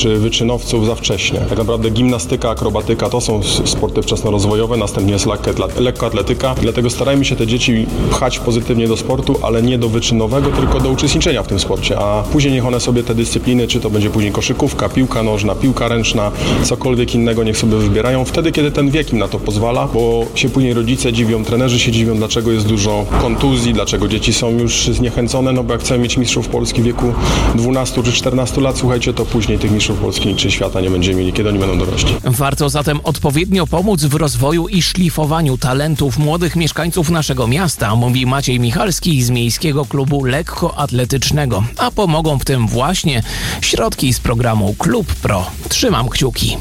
czy wyczynowców za wcześnie. Tak naprawdę gimnastyka, akrobatyka to są sporty wczesnorozwojowe, następnie jest lekkoatletyka, dlatego starajmy się te dzieci pchać pozytywnie do sportu, ale nie do wyczynowego, tylko do uczestniczenia w tym sporcie, a później niech one sobie te dyscypliny, czy to będzie później koszykówka, piłka nożna, piłka ręczna, cokolwiek innego, niech sobie wybierają wtedy, kiedy ten wiek im na to pozwala, bo się później rodzice dziwią, trenerzy się dziwią, dlaczego jest dużo kontuzji, dlaczego dzieci są już zniechęcone, no bo jak chcemy mieć mistrzów Polski w wieku 12 czy 14 lat, słuchajcie, to później tych mistrzów Polski czy świata nie będziemy mieli, kiedy oni będą dorośli. Warto zatem odpowiednio pomóc w rozwoju i szlifowaniu talentów młodych mieszkańców naszego miasta, mówi Maciej Michalski z Miejskiego Klubu Lekkoatletycznego. A pomogą w tym właśnie środki z programu Klub Pro. Trzymam kciuki.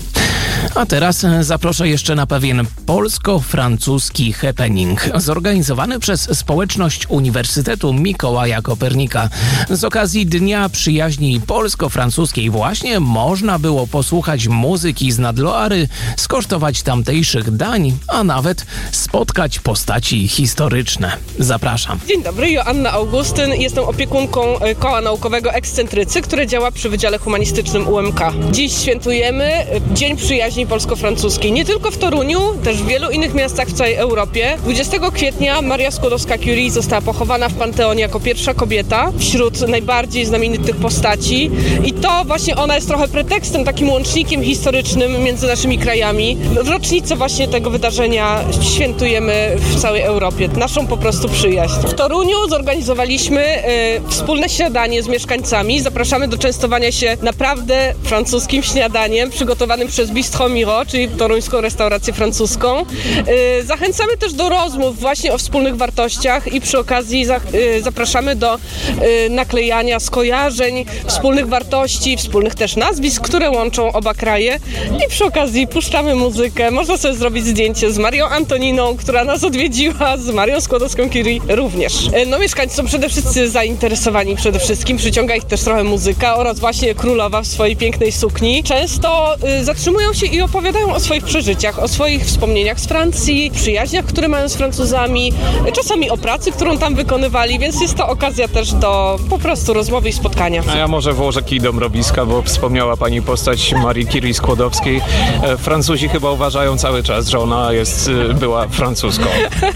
A teraz zaproszę jeszcze na pewien polsko-francuski happening zorganizowany przez społeczność Uniwersytetu Mikołaja Kopernika. Z okazji Dnia Przyjaźni Polsko-Francuskiej właśnie można było posłuchać muzyki z Nadloary, skosztować tamtejszych dań, a nawet spotkać postaci historyczne. Zapraszam. Dzień dobry, Joanna Augustyn. Jestem opiekunką Koła Naukowego Ekscentrycy, które działa przy Wydziale Humanistycznym UMK. Dziś świętujemy Dzień Przyjaźni Polsko-Francuskiej. Nie tylko w Toruniu, też w wielu innych miastach w całej Europie. 20 kwietnia Maria Skłodowska-Curie została pochowana w Panteonie jako pierwsza kobieta wśród najbardziej znamienitych postaci. I to właśnie ona jest trochę pretekstem, takim łącznikiem historycznym między naszymi krajami. W rocznicę właśnie tego wydarzenia świętujemy w całej Europie. Naszą po prostu przyjaźń. W Toruniu zorganizowaliśmy wspólne śniadanie z mieszkańcami. Zapraszamy do częstowania się naprawdę francuskim śniadaniem przygotowanym przez Bistro Miro, czyli toruńską restaurację francuską. Zachęcamy też do rozmów właśnie o wspólnych wartościach i przy okazji zapraszamy do naklejania skojarzeń, wspólnych wartości, wspólnych też nazwisk, które łączą oba kraje. I przy okazji puszczamy muzykę. Można sobie zrobić zdjęcie z Marią Antoniną, która nas odwiedziła, z Marią Skłodowską-Curie również. No mieszkańcy są przede wszystkim zainteresowani przyciąga ich też trochę muzyka oraz właśnie królowa w swojej pięknej sukni. Często zatrzymują się i opowiadają o swoich przeżyciach, o swoich wspomnieniach z Francji, przyjaźniach, które mają z Francuzami, czasami o pracy, którą tam wykonywali, więc jest to okazja też do po prostu rozmowy i spotkania. A ja może włożę kij do mrowiska, bo wspomniała pani postać Marii Curie Skłodowskiej. Francuzi chyba uważają cały czas, że ona była francuską.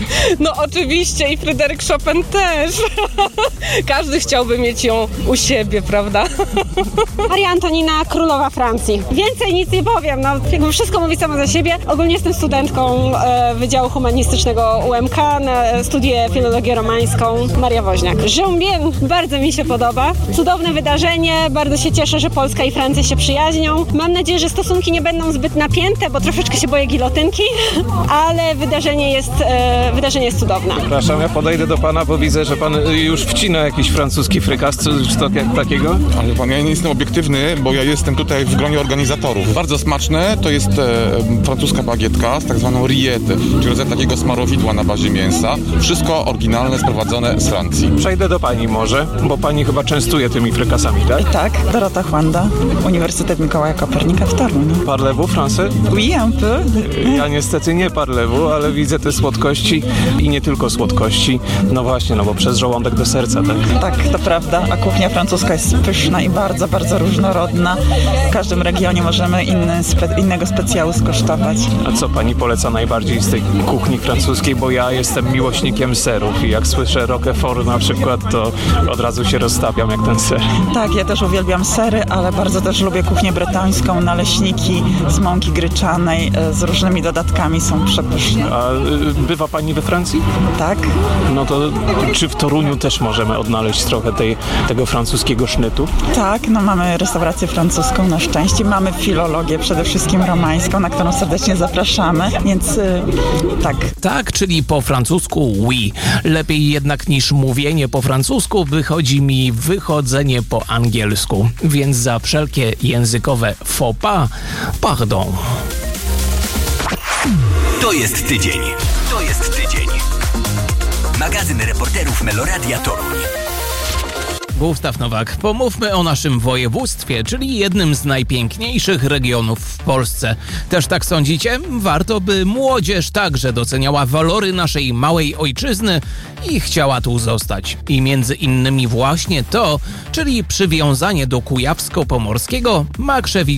No oczywiście i Fryderyk Chopin też. Każdy chciałby mieć ją u siebie, prawda? Maria Antonina, królowa Francji. Więcej nic nie powiem, no jakby wszystko mówi samo za siebie. Ogólnie jestem studentką Wydziału Humanistycznego UMK, studiuję filologię romańską. Maria Woźniak. J'aime bien, bardzo mi się podoba. Cudowne wydarzenie, bardzo się cieszę, że Polska i Francja się przyjaźnią. Mam nadzieję, że stosunki nie będą zbyt napięte, bo troszeczkę się boję gilotynki, ale wydarzenie jest cudowne. Przepraszam, ja podejdę do pana, bo widzę, że pan już wcina jakiś francuski frykas, czy to takiego? Ale pan, ja nie jestem obiektywny, bo ja jestem tutaj w gronie organizatorów. Bardzo smaczne, to jest francuska bagietka z tak zwaną rillette, czyli rodzaj takiego smarowidła na bazie mięsa. Wszystko oryginalne, sprowadzone z Francji. Przejdę do pani może, bo pani chyba częstuje tymi frykasami, tak? Tak, Dorota Chłanda, Uniwersytet Mikołaja Kopernika w Toruniu. Parlez-vous français? Oui, un peu. Ja niestety nie parlez-vous, ale widzę te słodkości i nie tylko słodkości. No właśnie, no bo przez żołądek do serca, tak? Tak, to prawda, a kuchnia francuska jest pyszna i bardzo, bardzo różnorodna. W każdym regionie możemy innego specjału skosztować. A co pani poleca najbardziej z tej kuchni francuskiej? Bo ja jestem miłośnikiem serów i jak słyszę Roquefort na przykład, to od razu się rozstawiam jak ten ser. Tak, ja też uwielbiam sery, ale bardzo też lubię kuchnię brytańską. Naleśniki z mąki gryczanej z różnymi dodatkami są przepyszne. A bywa pani we Francji? Tak. No to czy w Toruniu też możemy odnaleźć trochę tego francuskiego sznytu? Tak, no mamy restaurację francuską na szczęście. Mamy filologię przede wszystkim romańską, na którą serdecznie zapraszamy, więc tak. Tak, czyli po francusku oui. Lepiej jednak niż mówienie po francusku wychodzi mi wychodzenie po angielsku, więc za wszelkie językowe faux pas, pardon. To jest tydzień. Magazyn reporterów Meloradia Toruń. Gustaw Nowak, pomówmy o naszym województwie, czyli jednym z najpiękniejszych regionów w Polsce. Też tak sądzicie? Warto, by młodzież także doceniała walory naszej małej ojczyzny i chciała tu zostać. I między innymi właśnie to, czyli przywiązanie do Kujawsko-Pomorskiego, ma